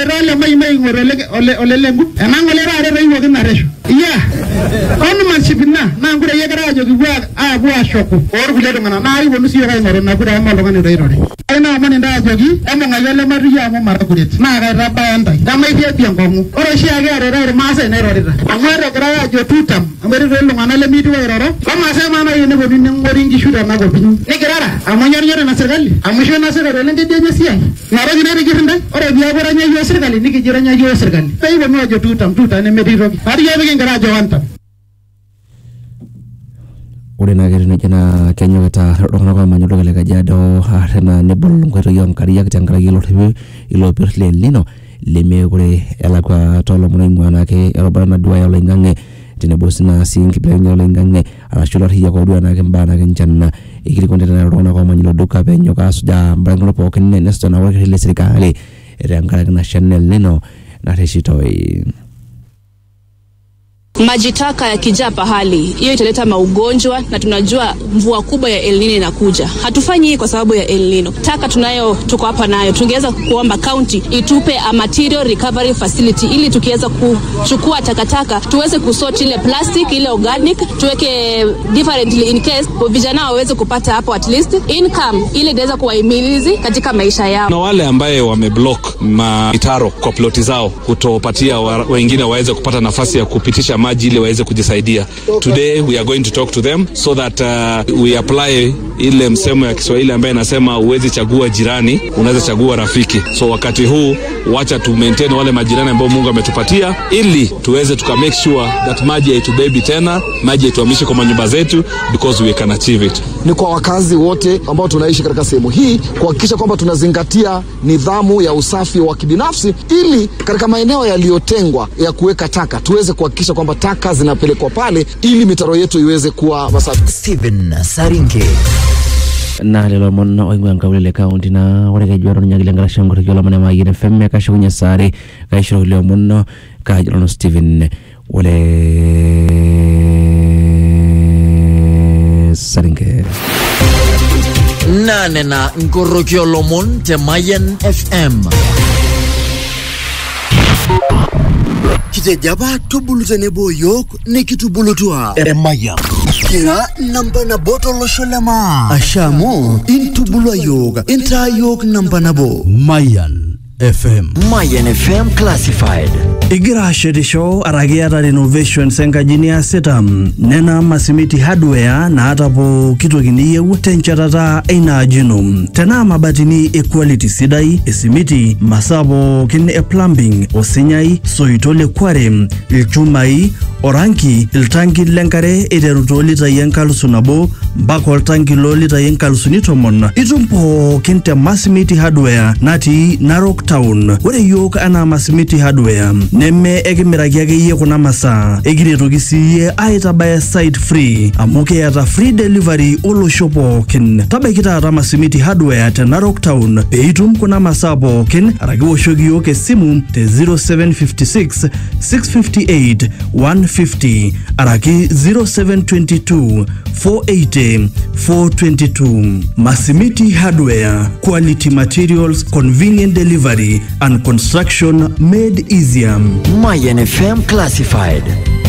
role mai ole lengu enangole rare rewo kinaresho ownership na ngure yegara jogi bua shoko or gule ngana na ari wonu siyo ngoro na gura ma longani reirore aina mani nda jogi emo ngayele mariya mo marakuret na ga raba anda kama idia biangongu oro shi age rare mase ne rorira amara gara jo tutam amere relo ngana le midu roro kama sema na yene go bin ngori ngi shuda na go bin ni girara amonyor na sergali amusho na sergali le de nyasiya na rogi ne girnda oro biya gora nya yo sergali ni gi nya yo sergali pay bo no jo tutam ne medi rogi ari yabe ngara jo anta ore na gere na Kenya kata rongna kwa manyo gele gajado harena ne bolum ko yon kariya kitangara yelo tebe ilo perle lino leme gore ela kwa tolo mona ngwana ke erobara na duwa yolo ngange tene bosina sinki ple yolo ngange ala shula hiya ko duwa na ke mbana ke njanna ikiri konde na rongna kwa manyo duka be nyoka suja mbanglo po kenne nesto na wake le serikali ere angara na channel lino na reshitoi. Maji taka yakijaa pahali, hiyo italeta maugonjwa na tunajua mvua kubwa ya El Nino inakuja. Hatufanyi hii kwa sababu ya El Nino. Taka tuko hapa nayo. Tungeweza kuomba county itupe a material recovery facility ili tukiweza kuchukua takataka tuweze kusort ile plastic, ile organic, tuweke differently in case vijana waweze kupata hapo at least income ili inaweza kuwahimilizi katika maisha yao. Na wale ambaye wameblock mitaro kwa ploti zao kutopatia wengine waweze kupata nafasi ya kupitisha maji ile waweze kujisaidia. Today we are going to talk to them so that we apply ile msemo ya Kiswahili ambaye inasema uwezi chagua jirani, unaweza chagua rafiki. So wakati huu wacha tu maintain wale majirani ambao Mungu ametupatia ili tuweze make sure that maji haitubebi tena, maji haituhamishe kwa manyumba zetu because we can achieve it. Ni kwa wakazi wote ambao tunaishi katika sehemu hii kuhakikisha kwamba tunazingatia nidhamu ya usafi wa kibinafsi ili katika maeneo yaliyotengwa ya kuweka taka tuweze kuhakikisha kwamba taka zinapelekwa pale ili mitaro yetu iweze kuwa masafi. Steven Saringe na lelo monna oingwanga ule county na wale jwaro nyagile ngala shango kiola mana magine femme ka shunya sare ka shiro le monno ka jalo Steven wale Saringe nane na ngorokyo lomon te Mayan FM Kitejaba tubuluze nebo yok ni kitubulutua Maya Kira namba na botolo sholema Ashamu intubulwa yoga Inta yok namba na bo Mayan FM Mayan FM Classified Igira shedisho aragiata renovation senga jinia setam nena masimiti hardware na hatapo kitu kiniyewu tenchatata aina ajinum tena mabatini equality sidai esimiti masabo kine plumbing osinyai soitole kware ilchumai oranki iltanki lenkare iterutoli tayenkalu sunabo mbako iltanki loli tayenkalu sunitomon itumpo kinte masimiti hardware nati Narok Town wale yok ana masimiti hardware neme ekimiraki ake iye kuna masaa ekiretoki siye aitabaya site free amuke yata free delivery olosho pookin tabaiki taata masimiti hardware te Narok Town peitum kuna masaa pookin araki woshoki yoke esimu te 0756 658 150 araki 0722 480 422 Masimiti Hardware, quality materials, convenient delivery and construction made easier. Mayan FM Classified.